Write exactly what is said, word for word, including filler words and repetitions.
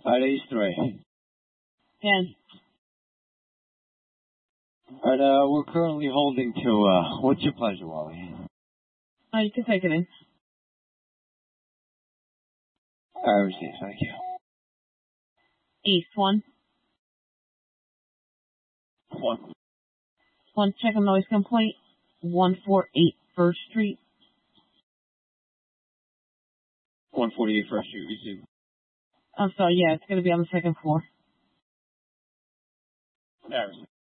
Alright, Ace three. ten. Alright, uh, we're currently holding to, uh, what's your pleasure, Wally? Oh, you can take it in. Alright, receive, thank you. East one. One. One second noise complaint. one forty-eight First Street. one forty-eight First Street, receive. I'm sorry, yeah, it's going to be on the second floor. Yeah, receive.